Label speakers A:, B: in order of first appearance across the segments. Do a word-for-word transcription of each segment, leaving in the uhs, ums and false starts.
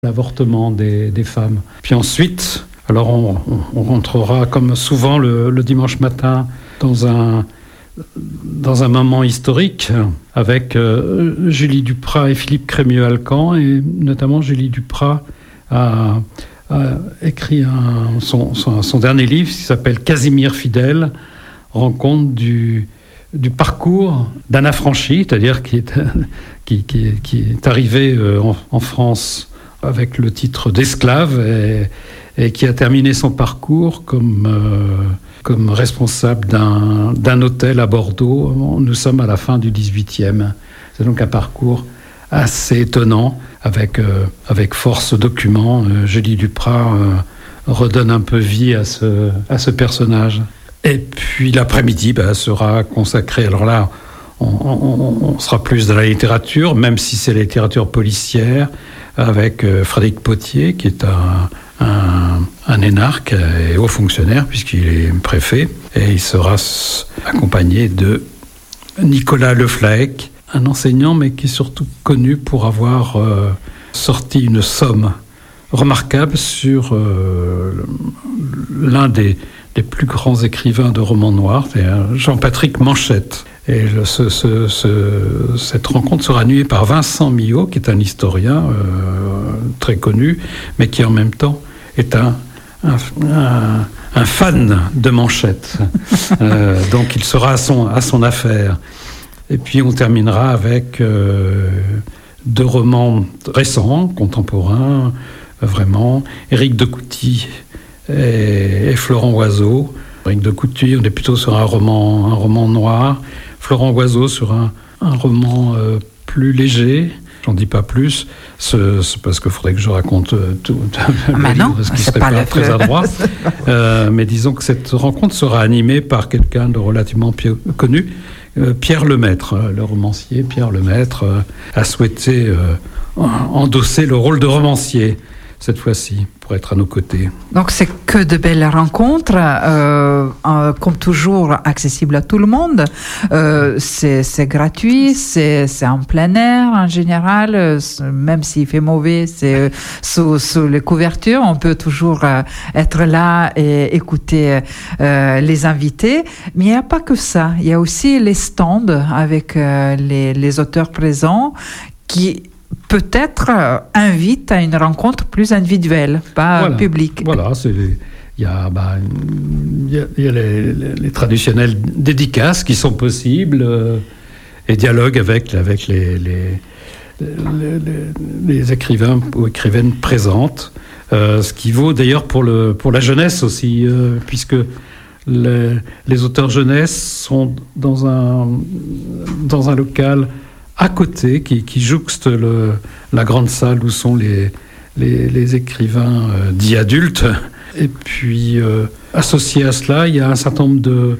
A: l'avortement des, des femmes. Puis ensuite, alors on, on rentrera comme souvent le, le dimanche matin dans un, dans un moment historique avec euh, Julie Duprat et Philippe Crémieux-Alcan, et notamment Julie Duprat a, a écrit un, son, son, son dernier livre qui s'appelle Casimir Fidèle, rencontre du, du parcours d'un affranchi, c'est-à-dire qui est, qui, qui, qui est arrivé en, en France avec le titre d'esclave et, et qui a terminé son parcours comme, euh, comme responsable d'un, d'un hôtel à Bordeaux. Nous sommes à la fin du dix-huitième. C'est donc un parcours assez étonnant, avec, euh, avec force documents. Euh, Julie Duprat euh, redonne un peu vie à ce, à ce personnage. Et puis l'après-midi bah, sera consacré, alors là, on, on, on sera plus dans la littérature, même si c'est la littérature policière, avec euh, Frédéric Potier, qui est un, un, un énarque et haut fonctionnaire, puisqu'il est préfet. Et il sera s- accompagné de Nicolas Le Flaec, un enseignant, mais qui est surtout connu pour avoir euh, sorti une somme remarquable sur euh, l'un des, des plus grands écrivains de romans noirs, c'est Jean-Patrick Manchette. Et le, ce, ce, ce, cette rencontre sera animée par Vincent Millot, qui est un historien euh, très connu, mais qui en même temps est un, un, un, un fan de Manchette. euh, donc il sera à son, à son affaire. Et puis on terminera avec euh, deux romans récents, contemporains, vraiment, Éric de Couty et, et Florent Oiseau. Éric de Couty, on est plutôt sur un roman, un roman noir. Florent Oiseau sur un, un roman euh, plus léger. J'en dis pas plus, c'est, c'est parce qu'il faudrait que je raconte euh, tout,
B: ah
A: le
B: livre,
A: non, ce qui
B: c'est
A: serait
B: pas
A: pas
B: le
A: très adroit. euh, mais disons que cette rencontre sera animée par quelqu'un de relativement pi- connu, euh, Pierre Lemaître, euh, le romancier. Pierre Lemaître euh, a souhaité euh, endosser le rôle de romancier cette fois-ci, pour être à nos côtés.
B: Donc c'est que de belles rencontres, euh, euh, comme toujours accessibles à tout le monde. Euh, c'est, c'est gratuit, c'est, c'est en plein air en général, euh, même s'il fait mauvais, c'est euh, sous, sous les couvertures, on peut toujours euh, être là et écouter euh, les invités. Mais il n'y a pas que ça, il y a aussi les stands avec euh, les, les auteurs présents qui peut-être euh, invite à une rencontre plus individuelle, pas
A: voilà,
B: publique.
A: Voilà, c'est, il y a, bah, il y a, il y a les, les, les traditionnelles dédicaces qui sont possibles euh, et dialogues avec, avec les, les, les, les, les écrivains ou écrivaines présentes, euh, ce qui vaut d'ailleurs pour, le, pour la jeunesse aussi, euh, puisque les, les auteurs jeunesse sont dans un, dans un local à côté, qui, qui jouxte le, la grande salle où sont les, les, les écrivains euh, dits adultes. Et puis, euh, associé à cela, il y a un certain nombre de,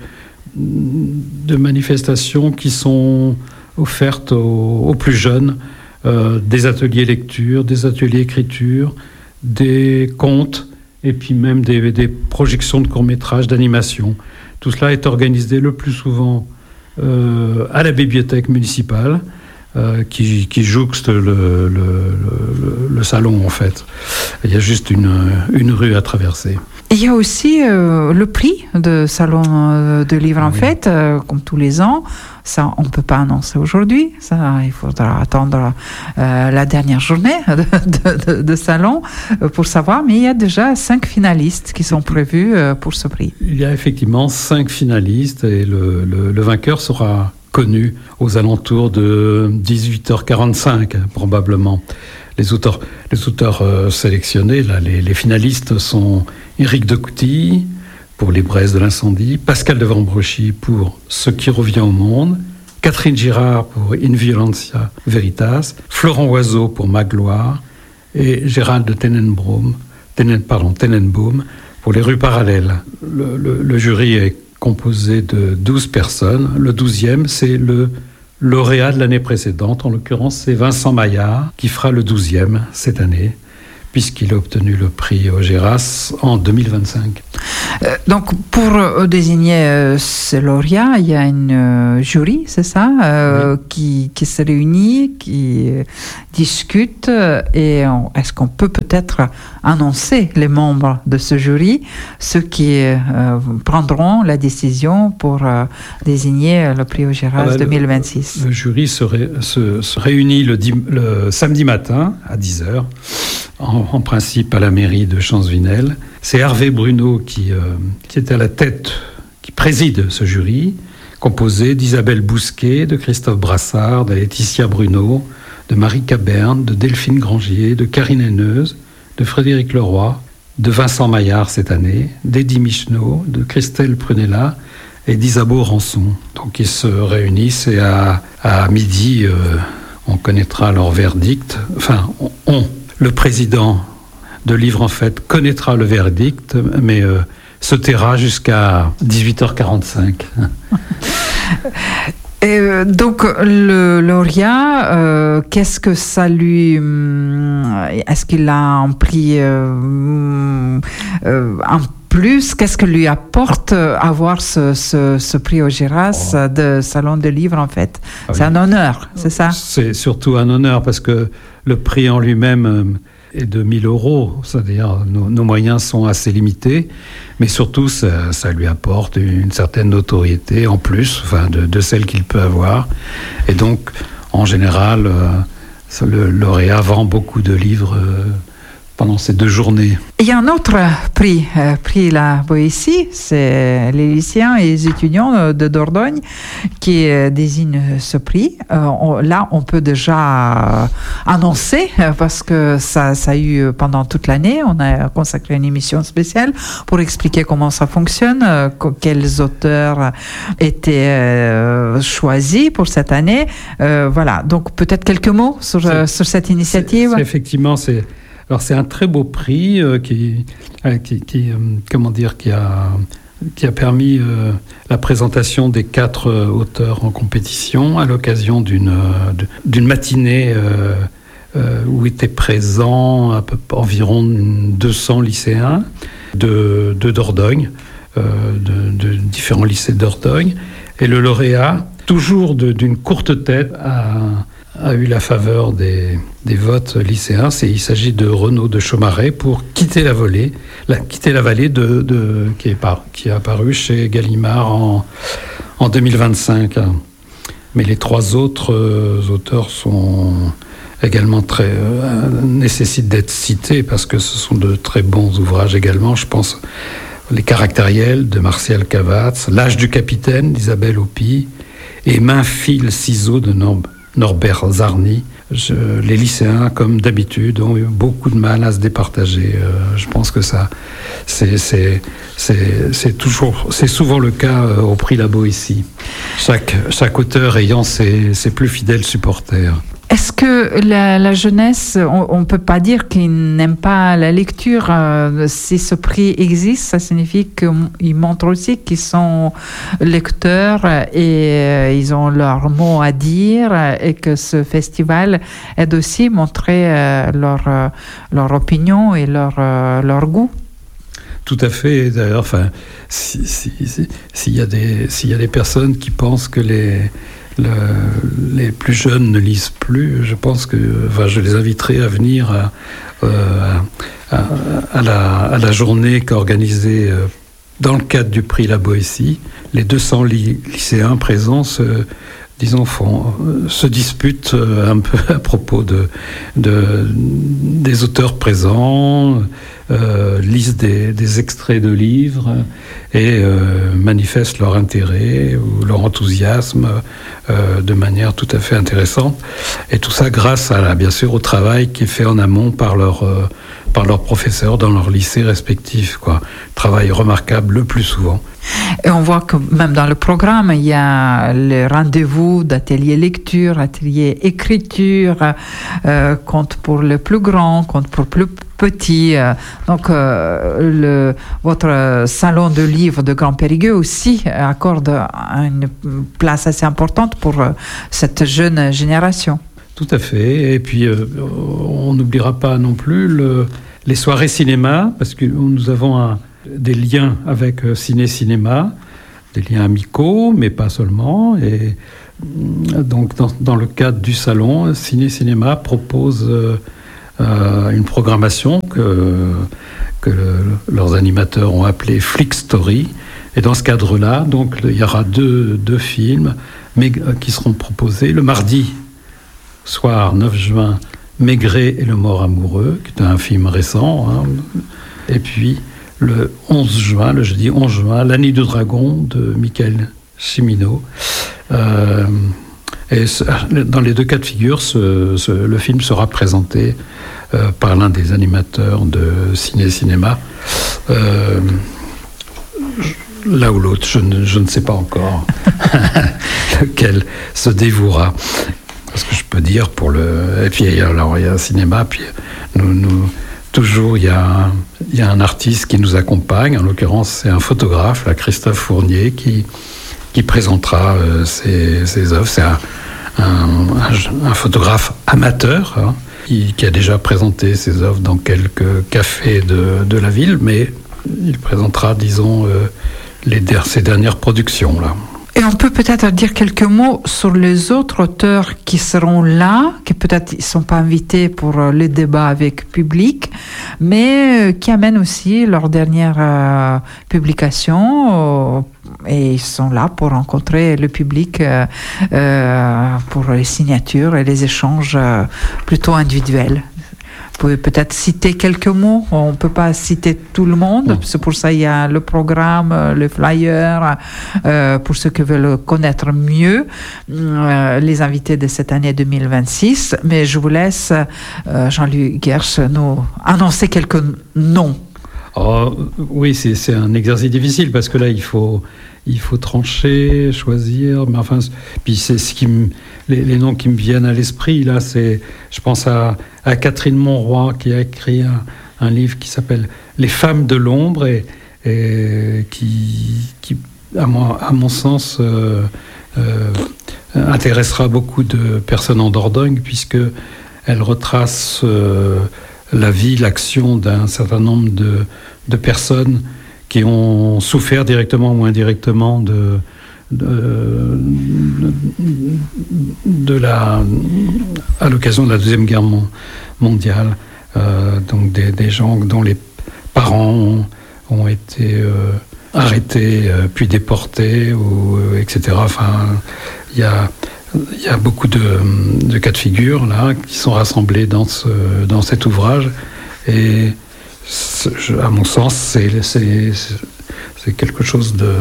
A: de manifestations qui sont offertes aux, aux plus jeunes, euh, des ateliers lecture, des ateliers écriture, des contes, et puis même des, des projections de courts-métrages, d'animation. Tout cela est organisé le plus souvent euh, à la bibliothèque municipale, Euh, qui, qui jouxte le, le, le, le salon, en fait. Il y a juste une, une rue à traverser.
B: Il y a aussi euh, le prix de Salon de Livre en oui. Fête, euh, comme tous les ans. Ça, on ne peut pas annoncer aujourd'hui. Ça, il faudra attendre euh, la dernière journée de, de, de, de Salon pour savoir. Mais il y a déjà cinq finalistes qui sont prévus euh, pour ce prix.
A: Il y a effectivement cinq finalistes et le, le, le vainqueur sera connu aux alentours de dix-huit heures quarante-cinq, probablement. Les auteurs, les auteurs euh, sélectionnés, là, les, les finalistes sont Éric de Couty pour Les Braises de l'incendie, Pascal de Vambrechy pour Ce qui revient au monde, Catherine Girard pour In Violentia Veritas, Florent Oiseau pour Magloire et Gérald de Tenenbaum, Tenen, pardon, Tenenbaum pour Les Rues parallèles. Le, le, le jury est composé de douze personnes. Le douzième, c'est le lauréat de l'année précédente. En l'occurrence, c'est Vincent Maillard qui fera le douzième cette année, puisqu'il a obtenu le prix Augeras en deux mille vingt-cinq.
B: Euh, donc, pour euh, désigner euh, ce lauréat, il y a une euh, jury, c'est ça, euh, oui. qui, qui se réunit, qui euh, discute, euh, et on, est-ce qu'on peut peut-être annoncer les membres de ce jury, ceux qui euh, prendront la décision pour euh, désigner le prix Augeras ah bah, deux mille vingt-six?
A: Le, le jury se, ré, se, se réunit le, le samedi matin à dix heures, en, en principe à la mairie de Champsvinel. C'est Hervé Bruno qui, euh, qui est à la tête, qui préside ce jury, composé d'Isabelle Bousquet, de Christophe Brassard, de Laetitia Bruno, de Marie Caberne, de Delphine Grangier, de Karine Henneuse, de Frédéric Leroy, de Vincent Maillard cette année, d'Eddie Michneau, de Christelle Prunella et d'Isabeau Rançon. Donc ils se réunissent et à, à midi, euh, on connaîtra leur verdict. Enfin, on, on le président de Livre en Fête connaîtra le verdict, mais euh, se taira jusqu'à dix-huit heures quarante-cinq.
B: Et donc, le lauréat, euh, qu'est-ce que ça lui... Est-ce qu'il a un prix euh, euh, en plus? Qu'est-ce que lui apporte avoir ce, ce, ce prix Augeras oh. de Salon de Livre, en fait? Ah, c'est oui. un honneur, c'est ça?
A: C'est surtout un honneur, parce que le prix en lui-même est de mille euros, c'est-à-dire nos, nos moyens sont assez limités, mais surtout ça, ça lui apporte une certaine notoriété en plus, enfin de, de celle qu'il peut avoir, et donc en général euh, le lauréat vend beaucoup de livres euh, pendant ces deux journées.
B: Il y a un autre prix, euh, prix La Boétie, c'est les lycéens et les étudiants de Dordogne qui euh, désignent ce prix. Euh, on, là, on peut déjà annoncer, parce que ça, ça a eu pendant toute l'année, on a consacré une émission spéciale pour expliquer comment ça fonctionne, euh, quels auteurs étaient euh, choisis pour cette année. Euh, voilà, donc peut-être quelques mots sur, euh, sur cette initiative.
A: C'est, c'est, effectivement, c'est... Alors c'est un très beau prix euh, qui, euh, qui, qui euh, comment dire, qui a, qui a permis euh, la présentation des quatre euh, auteurs en compétition à l'occasion d'une, euh, d'une matinée euh, euh, où étaient présents à peu, environ deux cents lycéens de, de Dordogne, euh, de, de différents lycées de Dordogne. Et le lauréat, toujours de, d'une courte tête, a... a eu la faveur des, des votes lycéens. C'est, il s'agit de Renaud de Chaumareix pour quitter la vallée, la, quitter la vallée de, de, qui, est par, qui est apparu chez Gallimard en, en deux mille vingt-cinq. Mais les trois autres euh, auteurs sont également très euh, nécessitent d'être cités parce que ce sont de très bons ouvrages également. Je pense Les Caractériels de Martial Cavatz, L'âge du capitaine d'Isabelle Hopi et Main, fil, ciseaux de Norb. Norbert Zarny. Je, les lycéens, comme d'habitude, ont eu beaucoup de mal à se départager. Euh, je pense que ça, c'est, c'est, c'est, c'est toujours, c'est souvent le cas euh, au prix La Boétie. Chaque, chaque auteur ayant ses, ses plus fidèles supporters.
B: Est-ce que la, la jeunesse, on ne peut pas dire qu'ils n'aiment pas la lecture? euh, Si ce prix existe, ça signifie qu'ils montrent aussi qu'ils sont lecteurs et euh, ils ont leur mot à dire, et que ce festival aide aussi à montrer euh, leur, euh, leur opinion et leur, euh, leur goût.
A: Tout à fait. D'ailleurs, enfin, si, si, si, s'il y a des, s'il y a des personnes qui pensent que les Le, les plus jeunes ne lisent plus, je pense que enfin, je les inviterai à venir à, euh, à, à, la, à la journée qu'a organisée euh, dans le cadre du prix La Boétie. Les deux cents ly- lycéens présents se, disons, font, euh, se disputent euh, un peu à propos de, de, des auteurs présents, euh, lisent des, des extraits de livres et euh, manifestent leur intérêt ou leur enthousiasme euh, de manière tout à fait intéressante. Et tout ça grâce, à la, bien sûr, au travail qui est fait en amont par leurs euh, par leurs professeurs dans leurs lycées respectifs, quoi. Travail remarquable le plus souvent.
B: Et on voit que même dans le programme, il y a les rendez-vous d'atelier lecture, atelier écriture, euh, conte pour les plus grands, conte pour les plus petits. Donc, euh, le, votre salon de livres de Grand Périgueux aussi accorde une place assez importante pour cette jeune génération.
A: Tout à fait. Et puis, euh, on n'oubliera pas non plus le, les soirées cinéma, parce que nous avons un, des liens avec euh, Ciné-Cinéma, des liens amicaux, mais pas seulement. Et donc, dans, dans le cadre du salon, Ciné-Cinéma propose euh, euh, une programmation que, que le, leurs animateurs ont appelée Flick Story. Et dans ce cadre-là, donc, il y aura deux, deux films mais, euh, qui seront proposés le mardi soir neuf juin, Maigret et le mort amoureux, qui est un film récent. Hein. Et puis, le onze juin, le jeudi onze juin, La Nuit du Dragon de Michael Cimino. Euh, et ce, dans les deux cas de figure, ce, ce, le film sera présenté euh, par l'un des animateurs de Ciné-Cinéma. Euh, l'un ou l'autre, je ne, je ne sais pas encore lequel se dévouera. Ce que je peux dire pour le... Et puis, alors, il y a un cinéma, puis nous... nous toujours, il y, a un, il y a un artiste qui nous accompagne, en l'occurrence, c'est un photographe, là, Christophe Fournier, qui, qui présentera euh, ses, ses œuvres. C'est un, un, un, un photographe amateur, hein, qui, qui a déjà présenté ses œuvres dans quelques cafés de, de la ville, mais il présentera, disons, euh, les, ses dernières productions, là.
B: Et on peut peut-être dire quelques mots sur les autres auteurs qui seront là, qui peut-être ne sont pas invités pour le débat avec public, mais qui amènent aussi leur dernière euh, publication euh, et ils sont là pour rencontrer le public euh, euh, pour les signatures et les échanges euh, plutôt individuels. Vous pouvez peut-être citer quelques mots. On ne peut pas citer tout le monde. Non. C'est pour ça qu'il y a le programme, le flyer, euh, pour ceux qui veulent connaître mieux euh, les invités de cette année deux mille vingt-six. Mais je vous laisse, euh, Jean-Luc Guerche, nous annoncer quelques noms.
A: Oh, oui, c'est, c'est un exercice difficile parce que là, il faut, il faut trancher, choisir. Mais enfin, puis c'est ce qui me, les, les noms qui me viennent à l'esprit, là, c'est, je pense à, à Catherine Monroy qui a écrit un, un livre qui s'appelle Les femmes de l'ombre et, et qui, qui à, mon, à mon sens, euh, euh, intéressera beaucoup de personnes en Dordogne puisque elle retrace euh, la vie, l'action d'un certain nombre de, de personnes qui ont souffert directement ou indirectement de, de, de la, à l'occasion de la Deuxième Guerre mondiale. Euh, donc des, des gens dont les parents ont, ont été euh, arrêtés, euh, puis déportés, ou, euh, et cetera. Enfin, il y a... Il y a beaucoup de, de cas de figure là qui sont rassemblés dans, ce, dans cet ouvrage et je, à mon sens c'est, c'est, c'est quelque chose de,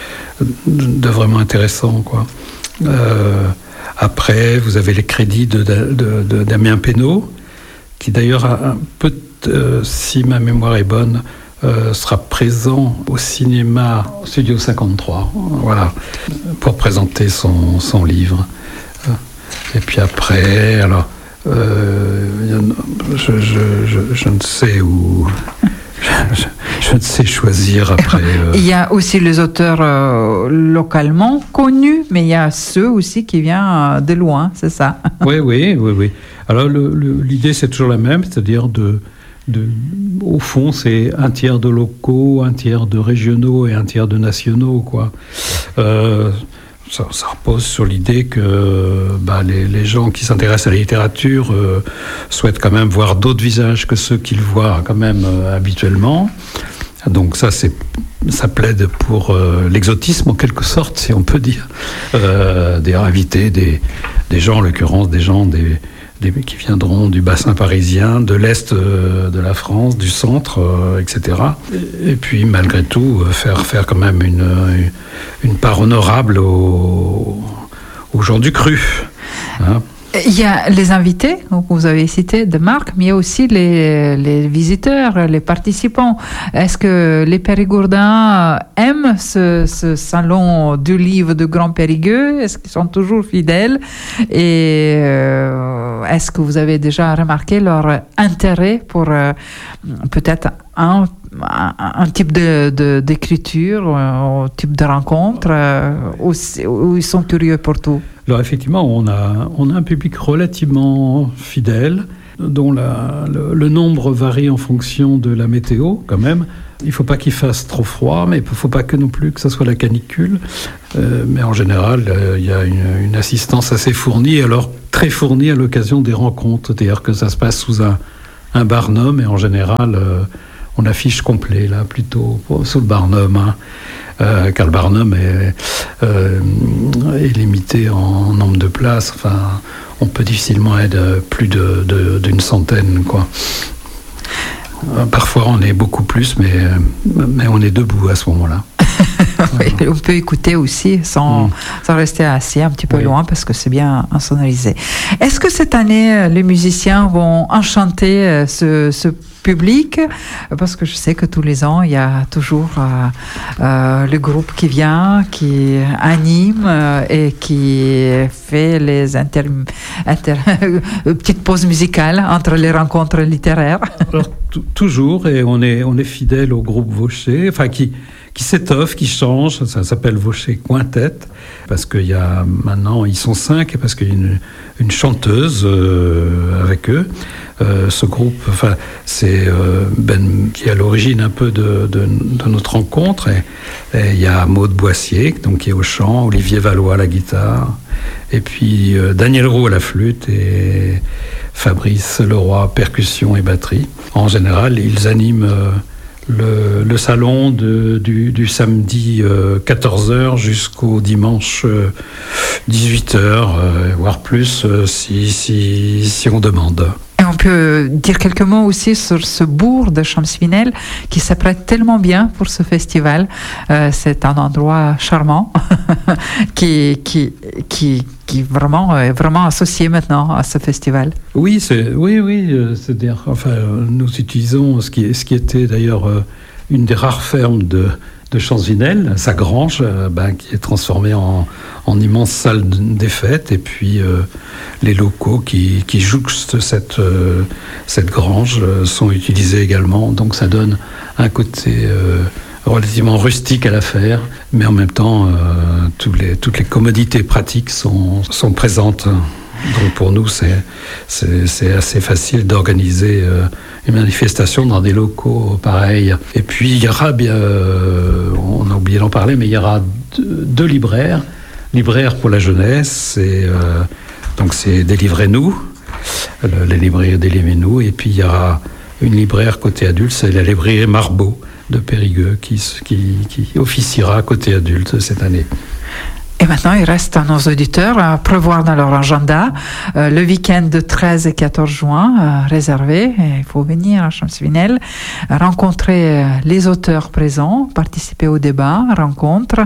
A: de vraiment intéressant, quoi. Euh, après vous avez les crédits de, de, de, de Damien Penaud qui d'ailleurs a un peu, euh, si ma mémoire est bonne, Euh, sera présent au cinéma Studio cinquante-trois, voilà, pour présenter son, son livre. Et puis après, alors, euh, je, je, je, je ne sais où... Je, je ne sais choisir après. Euh...
B: Il y a aussi les auteurs euh, localement connus, mais il y a ceux aussi qui viennent de loin, c'est ça?
A: Oui, oui, oui, oui. Alors le, le, l'idée c'est toujours la même, c'est-à-dire de... De, au fond, c'est un tiers de locaux, un tiers de régionaux et un tiers de nationaux, quoi. Euh, ça, ça repose sur l'idée que bah, les, les gens qui s'intéressent à la littérature euh, souhaitent quand même voir d'autres visages que ceux qu'ils voient quand même euh, habituellement. Donc ça, c'est, ça plaide pour euh, l'exotisme en quelque sorte, si on peut dire. Euh, des invités, des, des gens, en l'occurrence, des gens des Des, qui viendront du bassin parisien, de l'est euh, de la France, du centre, euh, et cetera. Et, et puis, malgré tout, euh, faire, faire quand même une, une part honorable aux, aux gens du cru. Hein.
B: Il y a les invités, donc vous avez cité de marque, mais il y a aussi les, les visiteurs, les participants. Est-ce que les Périgourdins aiment ce, ce salon du livre de Grand Périgueux? Est-ce qu'ils sont toujours fidèles? Et euh, est-ce que vous avez déjà remarqué leur intérêt pour euh, peut-être un, un, un type de, de, d'écriture, un type de rencontre, euh, où, où ils sont curieux pour tout?
A: Alors effectivement, on a, on a un public relativement fidèle, dont la, le, le nombre varie en fonction de la météo quand même. Il ne faut pas qu'il fasse trop froid, mais il ne faut pas que non plus que ça soit la canicule. Euh, mais en général, euh, il y a une, une assistance assez fournie, alors très fournie à l'occasion des rencontres. C'est-à-dire que ça se passe sous un, un barnum, et en général, euh, on affiche complet, là, plutôt sous le barnum. Hein. Euh, car le barnum est, euh, est limité en nombre de places. Enfin, on peut difficilement être plus de, de, d'une centaine, quoi. Parfois, on est beaucoup plus, mais, mais on est debout à ce moment-là.
B: Oui, on peut écouter aussi sans, mmh. sans rester assis un petit peu oui. loin, parce que c'est bien insonorisé. Est-ce que cette année, les musiciens vont enchanter ce, ce public? Parce que je sais que tous les ans, il y a toujours euh, euh, le groupe qui vient, qui anime euh, et qui fait les inter... inter... petites pauses musicales entre les rencontres littéraires.
A: Alors, t- toujours, et on est, on est fidèle au groupe Vaucher, enfin qui... qui s'étoffe, qui change, ça s'appelle Vaucher Quintet, parce qu'il y a maintenant, ils sont cinq, et parce qu'il y a une, une chanteuse euh, avec eux. Euh, ce groupe, enfin, c'est euh, Ben qui est à l'origine un peu de, de, de notre rencontre, et, et il y a Maude Boissier, donc, qui est au chant, Olivier Valois à la guitare, et puis euh, Daniel Roux à la flûte, et Fabrice Leroy, percussion et batterie. En général, ils animent euh, Le, le salon de, du, du samedi euh, quatorze heures jusqu'au dimanche euh, dix-huit heures, euh, voire plus euh, si, si, si on demande.
B: Et on peut dire quelques mots aussi sur ce bourg de Champs-Vinel qui s'apprête tellement bien pour ce festival. Euh, c'est un endroit charmant qui, qui, qui, qui vraiment, est vraiment associé maintenant à ce festival.
A: Oui, c'est, oui, oui. C'est-à-dire, enfin, nous utilisons ce qui, ce qui était d'ailleurs une des rares fermes de, de Champs-Vinel, sa grange, ben, qui est transformée en, en immense salle des fêtes, et puis euh, les locaux qui, qui jouxtent cette, euh, cette grange euh, sont utilisés également. Donc ça donne un côté euh, relativement rustique à l'affaire, mais en même temps, euh, tous les, toutes les commodités pratiques sont, sont présentes. Donc pour nous, c'est, c'est, c'est assez facile d'organiser euh, une manifestation dans des locaux pareils. Et puis il y aura, bien, euh, on a oublié d'en parler, mais il y aura deux, deux libraires. Libraire pour la jeunesse, et, euh, donc c'est Délivrez-nous, le, les libraires Délivrez-nous, et puis il y aura une libraire côté adulte, c'est la librairie Marbeau de Périgueux qui, qui, qui officiera côté adulte cette année.
B: Et maintenant, il reste à nos auditeurs à prévoir dans leur agenda euh, le week-end de treize et quatorze juin euh, réservé. Et il faut venir à Champs-Vinel, rencontrer les auteurs présents, participer au débat, rencontre,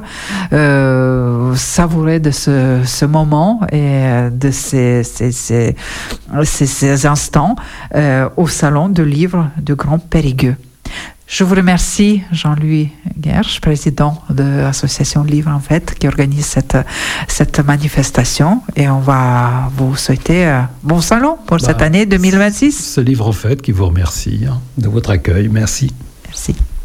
B: euh, savourer de ce, ce moment et de ces, ces, ces, ces, ces instants euh, au salon de livres du Grand Périgueux. Je vous remercie, Jean-Louis Guerche, président de l'association Livre en Fête, qui organise cette, cette manifestation. Et on va vous souhaiter un bon salon pour bah, cette année deux mille vingt-six.
A: C'est Livre en Fête qui vous remercie hein, de votre accueil. Merci.
B: Merci.